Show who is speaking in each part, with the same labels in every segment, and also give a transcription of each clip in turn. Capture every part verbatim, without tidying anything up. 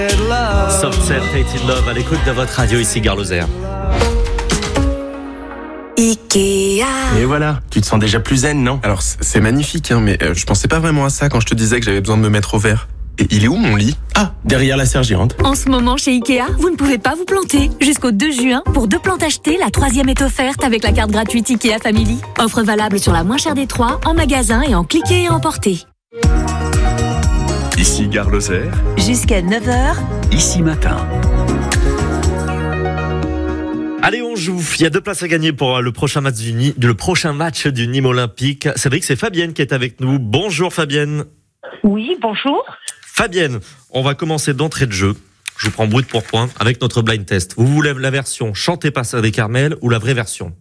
Speaker 1: Soft Cell, Tate in Love, à l'écoute de votre radio ici, Gare Lozère.
Speaker 2: Ikea.
Speaker 3: Et voilà, tu te sens déjà plus zen, non?
Speaker 4: Alors c'est magnifique, hein, mais euh, je pensais pas vraiment à ça quand je te disais que j'avais besoin de me mettre au vert. Et il est où mon lit?
Speaker 3: Ah, derrière la sergérante.
Speaker 2: En ce moment chez Ikea, vous ne pouvez pas vous planter. Jusqu'au deux juin, pour deux plantes achetées, la troisième est offerte avec la carte gratuite Ikea Family. Offre valable sur la moins chère des trois, en magasin et en cliquer et emporter.
Speaker 5: Ici Gare Lozère.
Speaker 2: Jusqu'à neuf heures.
Speaker 5: Ici matin.
Speaker 1: Allez, on joue. Il y a deux places à gagner pour le prochain match du, Ni- le prochain match du Nîmes Olympique. Cédric, c'est Fabienne qui est avec nous. Bonjour Fabienne.
Speaker 6: Oui, bonjour.
Speaker 1: Fabienne, on va commencer d'entrée de jeu. Je vous prends brut pour point avec notre blind test. Vous voulez la version chantée par Cédric Carmel ou la vraie version?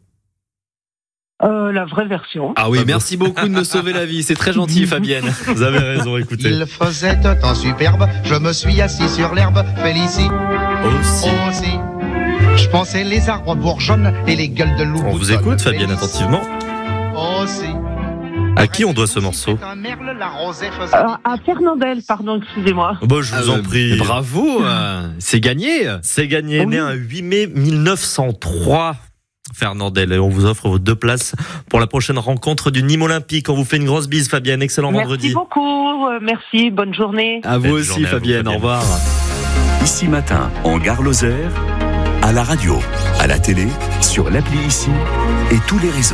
Speaker 6: Euh, la vraie version.
Speaker 7: Ah oui, merci beaucoup de me sauver la vie. C'est très gentil, Fabienne.
Speaker 1: Vous avez raison, écoutez.
Speaker 8: Il faisait un temps superbe, je me suis assis sur l'herbe, félicite
Speaker 1: Aussi.
Speaker 8: aussi. Je pensais les arbres bourgeonnent et les gueules de loup.
Speaker 1: On vous écoute, Fabienne, attentivement.
Speaker 8: Aussi.
Speaker 1: À qui on doit ce morceau?
Speaker 6: Euh, à Fernandel, pardon, excusez-moi.
Speaker 1: Bon, je vous
Speaker 7: Euh,
Speaker 1: en prie.
Speaker 7: Bravo, euh, c'est gagné.
Speaker 1: C'est gagné,
Speaker 6: Oui.
Speaker 1: né un huit mai mille neuf cent trois. Fernandel, et on vous offre vos deux places pour la prochaine rencontre du Nîmes Olympique. On vous fait une grosse bise, Fabienne. Excellent
Speaker 6: Merci
Speaker 1: vendredi.
Speaker 6: beaucoup, euh, merci, bonne journée.
Speaker 7: À vous
Speaker 1: Belle
Speaker 7: aussi,
Speaker 1: journée à vous,
Speaker 7: Fabienne. Au
Speaker 1: Fabienne.
Speaker 7: revoir.
Speaker 5: Ici matin, en Gare Lozère, à la radio, à la télé, sur l'appli Ici et tous les réseaux.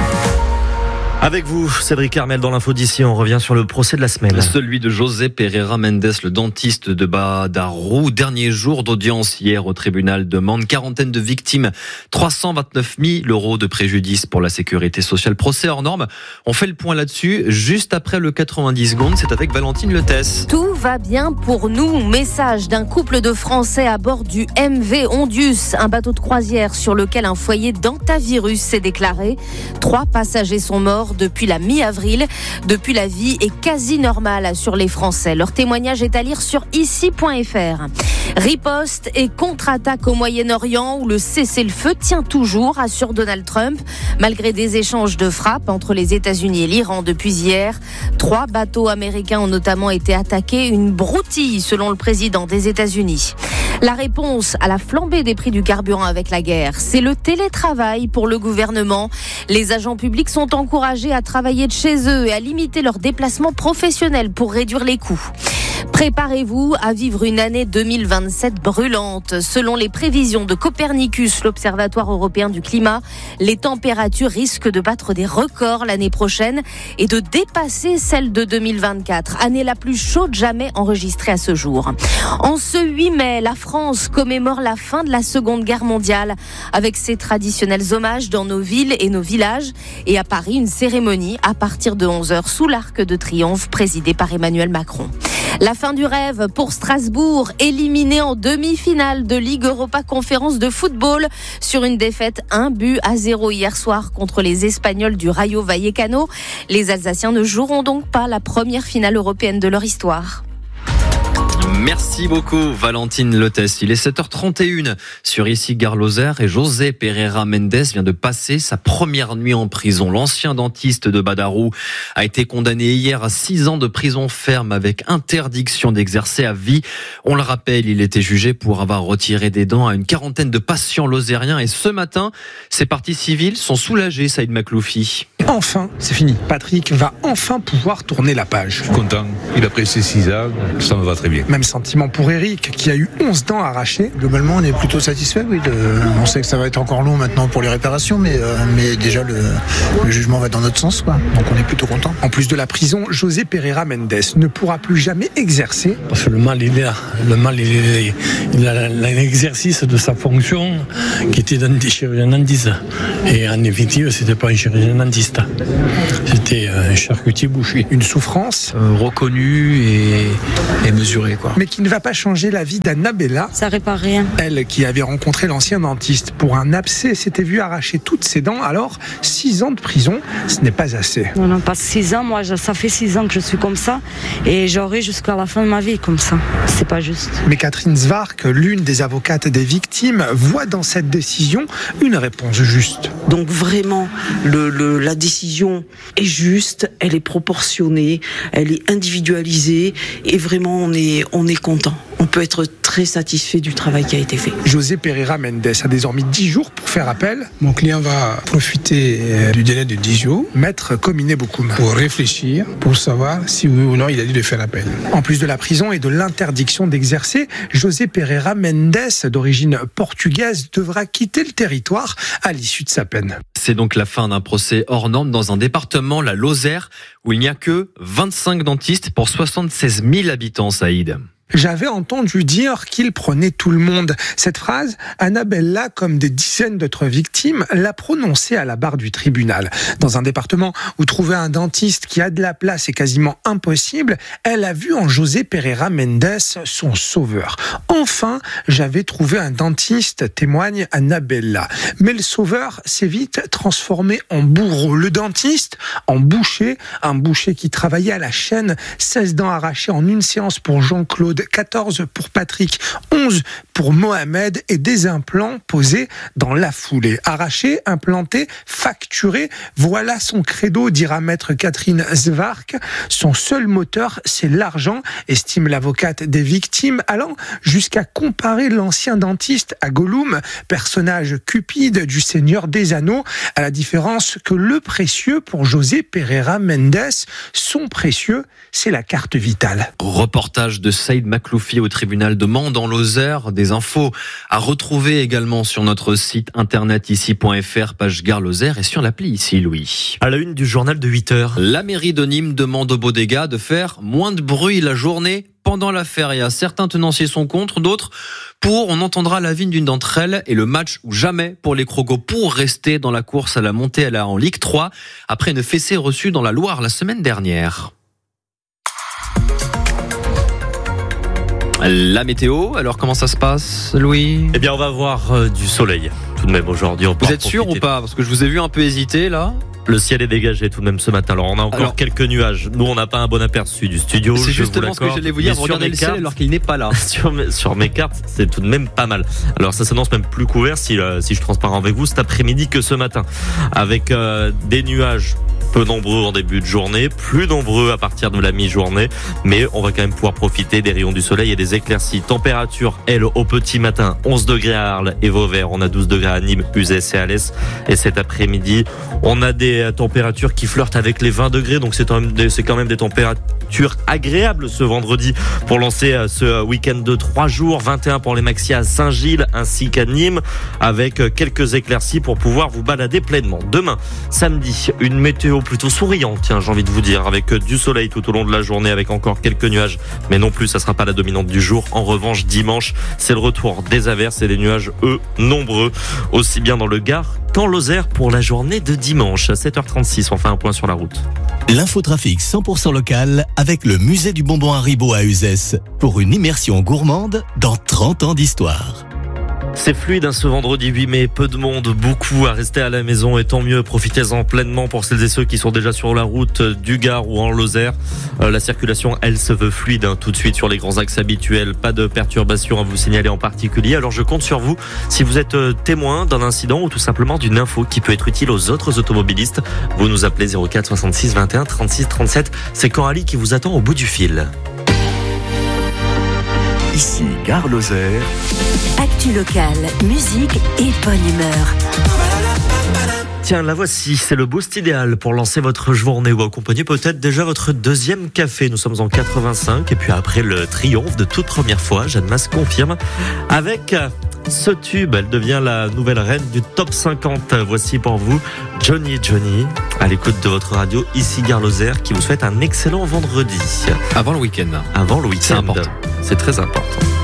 Speaker 1: Avec vous, Cédric Carmel, dans l'info d'ici, on revient sur le procès de la semaine.
Speaker 7: Celui de José Pereira Mendes, le dentiste de Badarou. Dernier jour d'audience hier au tribunal de Mende. Quarantaine de victimes, trois cent vingt-neuf mille euros de préjudice pour la sécurité sociale. Procès hors norme. On fait le point là-dessus juste après le quatre-vingt-dix secondes. C'est avec Valentine Letès.
Speaker 9: Tout va bien pour nous. Message d'un couple de Français à bord du M V Ondius, un bateau de croisière sur lequel un foyer d'antavirus s'est déclaré. Trois passagers sont morts depuis la mi-avril. Depuis, la vie est quasi normale sur les Français. Leur témoignage est à lire sur ici point f r. Riposte et contre-attaque au Moyen-Orient où le cessez-le-feu tient toujours, assure Donald Trump. Malgré des échanges de frappes entre les États-Unis et l'Iran depuis hier, trois bateaux américains ont notamment été attaqués. Une broutille selon le président des États-Unis. La réponse à la flambée des prix du carburant avec la guerre, c'est le télétravail pour le gouvernement. Les agents publics sont encouragés à travailler de chez eux et à limiter leurs déplacements professionnels pour réduire les coûts. Préparez-vous à vivre une année deux mille vingt-sept brûlante. Selon les prévisions de Copernicus, l'Observatoire européen du climat, les températures risquent de battre des records l'année prochaine et de dépasser celles de deux mille vingt-quatre, année la plus chaude jamais enregistrée à ce jour. En ce huit mai, la France commémore la fin de la Seconde Guerre mondiale avec ses traditionnels hommages dans nos villes et nos villages. Et à Paris, une cérémonie à partir de onze heures sous l'Arc de Triomphe présidée par Emmanuel Macron. La fin du rêve pour Strasbourg, éliminé en demi-finale de Ligue Europa Conférence de football sur une défaite un but à zéro hier soir contre les Espagnols du Rayo Vallecano. Les Alsaciens ne joueront donc pas la première finale européenne de leur histoire.
Speaker 7: Merci beaucoup Valentine Letès. Il est sept heures trente et une sur ici Gare Lozère et José Pereira Mendes vient de passer sa première nuit en prison. L'ancien dentiste de Badarou a été condamné hier à six ans de prison ferme avec interdiction d'exercer à vie. On le rappelle, il était jugé pour avoir retiré des dents à une quarantaine de patients lozériens et ce matin, ses parties civiles sont soulagées, Saïd Makloufi.
Speaker 10: Enfin, c'est fini. Patrick va enfin pouvoir tourner la page.
Speaker 11: Je suis content. Il a pris ses six ans, ça me va très bien.
Speaker 10: Même sentiment pour Eric, qui a eu onze dents arrachées. Globalement, on est plutôt satisfait, oui. De... On sait que ça va être encore long maintenant pour les réparations, mais, euh, mais déjà, le, le jugement va dans notre sens, quoi. Donc on est plutôt content. En plus de la prison, José Pereira Mendes ne pourra plus jamais exercer.
Speaker 12: Parce que le mal, il est là. Le mal, il est il a l'exercice de sa fonction qui était d'un chirurgien dentiste. Et en définitive, c'était pas un chirurgien dentiste. C'était un charcutier boucher.
Speaker 10: Une souffrance
Speaker 12: euh, reconnue et, et mesurée, quoi.
Speaker 10: Mais qui ne va pas changer la vie d'Annabella.
Speaker 13: Ça répare rien.
Speaker 10: Elle qui avait rencontré l'ancien dentiste pour un abcès s'était vue arracher toutes ses dents. Alors, six ans de prison, ce n'est pas assez.
Speaker 13: Non, non, pas six ans. Moi, ça fait six ans que je suis comme ça. Et j'aurai jusqu'à la fin de ma vie comme ça. C'est pas juste.
Speaker 10: Mais Catherine Zwark, l'une des avocates des victimes, voit dans cette décision une réponse juste.
Speaker 14: Donc vraiment, le, le, la décision est juste, elle est proportionnée, elle est individualisée. Et vraiment, on est, on est content. On peut être très satisfait du travail qui a été fait.
Speaker 10: José Pereira Mendes a désormais dix jours pour faire appel. Mon client va profiter du délai de dix jours, Maître Cominé Bokoum, pour réfléchir, pour savoir si oui ou non il a dû de faire appel. En plus de la prison et de l'interdiction d'exercer, José Pereira Mendes, d'origine portugaise, devra quitter le territoire à l'issue de sa peine.
Speaker 7: C'est donc la fin d'un procès hors norme dans un département, la Lozère, où il n'y a que vingt-cinq dentistes pour soixante-seize mille habitants, Saïd.
Speaker 10: J'avais entendu dire qu'il prenait tout le monde. Cette phrase, Annabella, comme des dizaines d'autres victimes, l'a prononcée à la barre du tribunal. Dans un département où trouver un dentiste qui a de la place est quasiment impossible, elle a vu en José Pereira Mendes son sauveur. Enfin, j'avais trouvé un dentiste, témoigne Annabella. Mais le sauveur s'est vite transformé en bourreau. Le dentiste, en boucher, un boucher qui travaillait à la chaîne, seize dents arrachées en une séance pour Jean-Claude, quatorze pour Patrick, onze pour Mohamed et des implants posés dans la foulée. Arrachés, implantés, facturés, voilà son credo, dira maître Catherine Zwark. Son seul moteur, c'est l'argent, estime l'avocate des victimes, allant jusqu'à comparer l'ancien dentiste à Gollum, personnage cupide du Seigneur des Anneaux, à la différence que le précieux pour José Pereira Mendes, son précieux, c'est la carte vitale.
Speaker 7: Reportage de Saïd Makloufi au tribunal de Mende en Lozère. Des infos à retrouver également sur notre site internet ici point f r, page Gare Lozère, et sur l'appli ici, Louis.
Speaker 1: À la une du journal de huit heures.
Speaker 7: La mairie de Nîmes demande aux bodegas de faire moins de bruit la journée pendant la feria. Certains tenanciers sont contre, d'autres pour. On entendra l'avis d'une d'entre elles et le match ou jamais pour les Crogos pour rester dans la course à la montée à la en Ligue trois après une fessée reçue dans la Loire la semaine dernière. La météo, alors comment ça se passe, Louis ?
Speaker 1: Eh bien, on va avoir euh, du soleil tout de même aujourd'hui.
Speaker 7: Vous êtes sûr ou pas ? Parce que je vous ai vu un peu hésiter là.
Speaker 1: Le ciel est dégagé tout de même ce matin. Alors on a encore alors, quelques nuages. Nous on n'a pas un bon aperçu du studio.
Speaker 7: C'est justement ce que j'allais vous dire. Regardez le ciel
Speaker 1: cartes,
Speaker 7: alors qu'il n'est pas là.
Speaker 1: sur, mes, sur mes cartes, c'est tout de même pas mal. Alors ça s'annonce même plus couvert si, euh, si je transparent avec vous cet après-midi que ce matin, avec euh, des nuages peu nombreux en début de journée, plus nombreux à partir de la mi-journée, mais on va quand même pouvoir profiter des rayons du soleil et des éclaircies. Température, elle, au petit matin, onze degrés à Arles et Vauvert, on a douze degrés à Nîmes, Uzès et Alès. Et cet après-midi, on a des températures qui flirtent avec les vingt degrés, donc c'est quand même des, c'est quand même des températures agréables ce vendredi pour lancer ce week-end de trois jours. vingt et un pour les maxi à Saint-Gilles ainsi qu'à Nîmes, avec quelques éclaircies pour pouvoir vous balader pleinement. Demain, samedi, une météo plutôt souriante, tiens, j'ai envie de vous dire, avec du soleil tout au long de la journée, avec encore quelques nuages, mais non plus, ça sera pas la dominante du jour. En revanche, dimanche, c'est le retour des averses et des nuages, eux, nombreux, aussi bien dans le Gard qu'en Lozère pour la journée de dimanche. À sept heures trente-six, on fait un point sur la route.
Speaker 15: L'infotrafic cent pour cent local avec le musée du bonbon Haribo à Uzès pour une immersion gourmande dans trente ans d'histoire.
Speaker 1: C'est fluide hein, ce vendredi huit mai, peu de monde, beaucoup à rester à la maison et tant mieux, profitez-en pleinement pour celles et ceux qui sont déjà sur la route du Gard ou en Lozère. Euh, la circulation, elle, se veut fluide hein, tout de suite sur les grands axes habituels, pas de perturbations à vous signaler en particulier. Alors je compte sur vous si vous êtes témoin d'un incident ou tout simplement d'une info qui peut être utile aux autres automobilistes. Vous nous appelez zéro quatre soixante-six vingt et un trente-six trente-sept. C'est Coralie qui vous attend au bout du fil.
Speaker 5: Ici, Gare Lozère.
Speaker 2: Actu locale, musique et bonne humeur.
Speaker 1: Tiens, la voici, c'est le boost idéal pour lancer votre journée ou accompagner peut-être déjà votre deuxième café. Nous sommes en quatre-vingt-cinq et puis après le triomphe de toute première fois, Jeanne Masse confirme avec ce tube, elle devient la nouvelle reine du top cinquante. Voici pour vous Johnny Johnny, à l'écoute de votre radio, ici Gare Lozère, qui vous souhaite un excellent vendredi.
Speaker 7: Avant le week-end.
Speaker 1: Avant le week-end.
Speaker 7: C'est important.
Speaker 1: C'est très important.